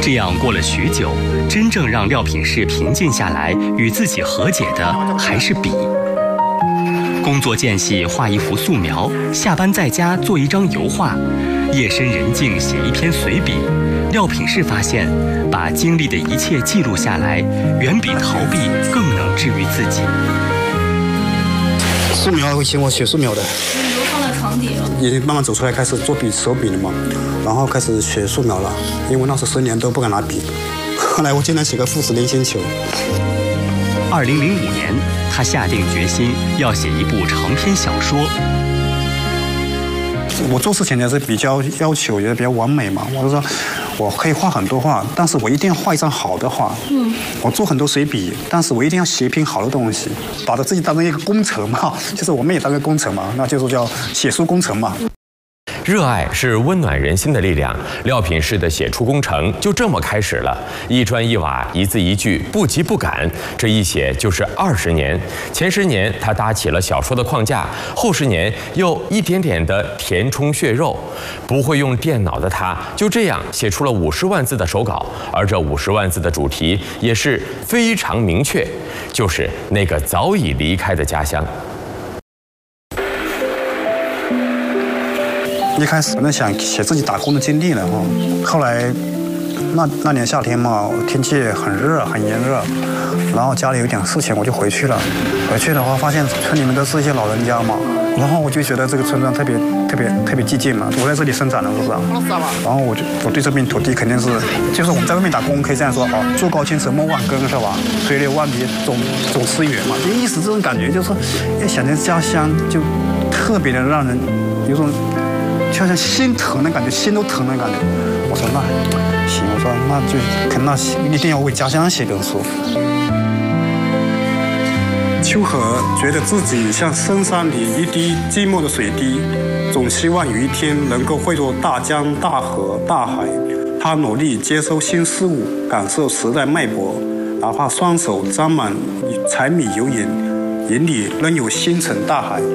这样过了许久，真正让廖品士平静下来，与自己和解的还是笔。工作间隙画一幅素描，下班在家做一张油画，夜深人静写一篇随笔。廖品士发现，把经历的一切记录下来，远比逃避更能治愈自己。 素描以前我学素描的， 你都放在床底了， 已经慢慢走出来，开始做手笔了嘛，然后开始学素描了，因为那时10年都不敢拿笔，后来我竟然写个富士连星球。 2005年，他下定决心要写一部长篇小说。 我做事情也是比较要求，也比较完美嘛。我就说，我可以画很多画，但是我一定要画一张好的画。我做很多随笔，但是我一定要写一篇好的东西，把自己当成一个工程嘛，就是我们也当个工程嘛，那就是叫写书工程嘛。 热爱是温暖人心的力量，廖品士的写出工程就这么开始了，一砖一瓦，一字一句，不急不赶，这一写就是20年。前10年他搭起了小说的框架，后10年又一点点的填充血肉。不会用电脑的他，就这样写出了50万字的手稿，而这50万字的主题也是非常明确，就是那个早已离开的家乡。 一开始我想写自己打工的经历了哈，后来那年夏天嘛，天气很热很炎热，然后家里有点事情，我就回去了。回去的话，发现村里面都是一些老人家嘛，然后我就觉得这个村庄特别寂静嘛。我在这里生长的，是不是？然后我对这片土地肯定是，就是我们在外面打工可以这样说啊，坐高千尺莫忘根，是吧？垂柳万里总思远嘛。意思这种感觉就是，一想到家乡就特别的让人有种。就像心疼的感觉，心都疼的感觉。我说那行，我说那就一定要为家乡写本书。秋荷觉得自己像深山里一滴寂寞的水滴，总希望有一天能够汇作大江大河大海。他努力接收新事物，感受时代脉搏，哪怕双手沾满柴米油盐，眼里仍有星辰大海。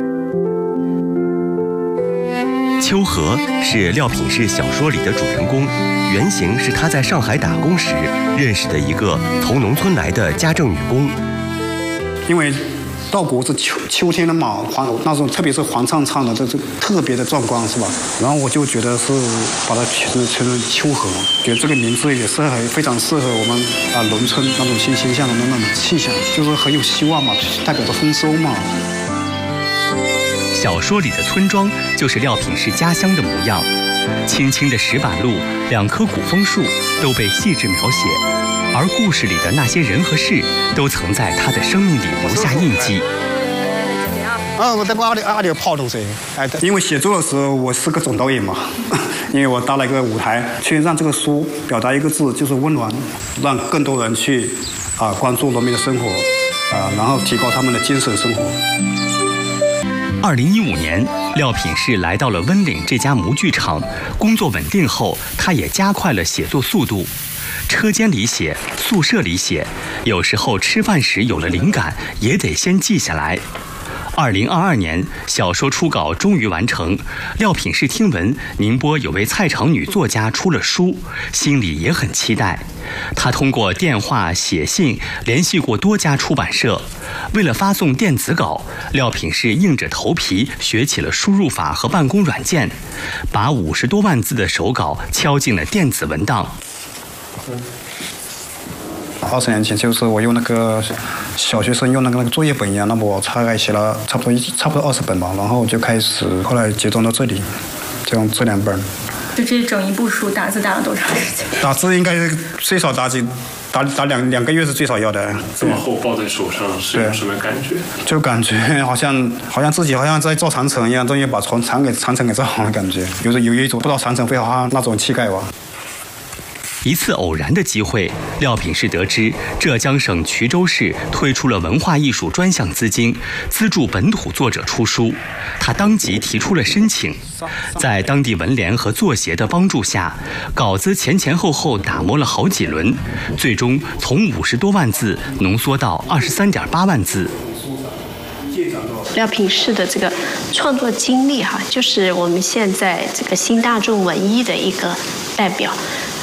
秋荷是廖品士小说里的主人公，原型是他在上海打工时认识的一个从农村来的家政女工。 因为到国是秋天的嘛，那种特别是黄灿灿的，这特别的壮观，是吧？然后我就觉得是把它取成秋荷，觉得这个名字也是非常适合我们农村那种欣欣向荣的那种气象，就是很有希望嘛，代表着丰收嘛。 小说里的村庄就是廖品士家乡的模样，青青的石板路，2棵古枫树都被细致描写，而故事里的那些人和事都曾在他的生命里留下印记。 我在阿里泡东西，因为写作的时候我是个总导演嘛，因为我搭了一个舞台，去让这个书表达一个字，就是温暖，让更多人去关注农民的生活，然后提高他们的精神生活。 2015年，廖品士来到了温岭这家模具厂，工作稳定后，他也加快了写作速度。车间里写，宿舍里写，有时候吃饭时有了灵感，也得先记下来。2022年，小说初稿终于完成。廖品士听闻宁波有位菜场女作家出了书，心里也很期待。他通过电话、写信联系过多家出版社。为了发送电子稿，廖品士硬着头皮学起了输入法和办公软件，把50多万字的手稿敲进了电子文档。 20年前，就是我用那个小学生用那个作业本一样，那么我大概写了差不多20本吧，然后就开始后来集中到这里，这2本。 就这整一部书打字打了多长时间？打字应该最少打2个月是最少要的。 这么厚抱在手上是有什么感觉？ 就感觉好像自己好像在造长城一样，终于把长城给造好的感觉，有一种不知道长城飞好那种气概吧。 一次偶然的机会，廖品士得知浙江省衢州市推出了文化艺术专项资金，资助本土作者出书。他当即提出了申请，在当地文联和作协的帮助下，稿子前后打磨了好几轮，最终从50多万字浓缩到23.8万字。 廖品士的这个创作经历就是我们现在这个新大众文艺的一个代表。